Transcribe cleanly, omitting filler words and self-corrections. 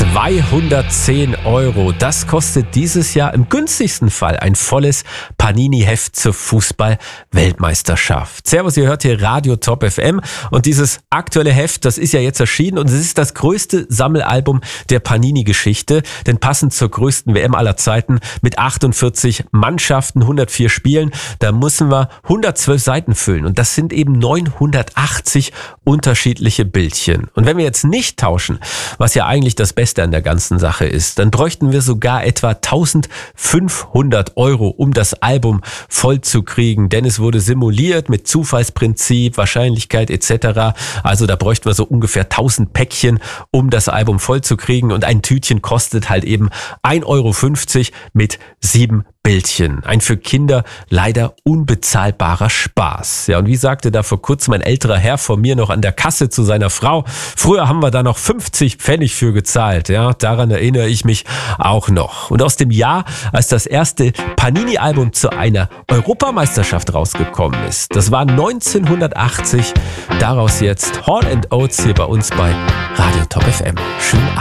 210 €. Das kostet dieses Jahr im günstigsten Fall ein volles Panini-Heft zur Fußball-Weltmeisterschaft. Servus, ihr hört hier Radio Top FM und dieses aktuelle Heft, das ist ja jetzt erschienen und es ist das größte Sammelalbum der Panini-Geschichte, denn passend zur größten WM aller Zeiten mit 48 Mannschaften, 104 Spielen, da müssen wir 112 Seiten füllen und das sind eben 980 unterschiedliche Bildchen. Und wenn wir jetzt nicht tauschen, was ja eigentlich das Beste an der ganzen Sache ist, dann bräuchten wir sogar etwa 1500 €, um das Album voll zu kriegen, denn es wurde simuliert mit Zufallsprinzip, Wahrscheinlichkeit etc. Also da bräuchten wir so ungefähr 1000 Päckchen, um das Album voll zu kriegen und ein Tütchen kostet halt eben 1,50 € mit 7 Bildchen. Ein für Kinder leider unbezahlbarer Spaß. Ja, und wie sagte da vor kurzem ein älterer Herr von mir noch an der Kasse zu seiner Frau, früher haben wir da noch 50 Pfennig für gezahlt. Ja, daran erinnere ich mich auch noch. Und aus dem Jahr, als das erste Panini-Album zu einer Europameisterschaft rausgekommen ist, das war 1980, daraus jetzt Hall & Oates hier bei uns bei Radio Top FM. Schönen Abend.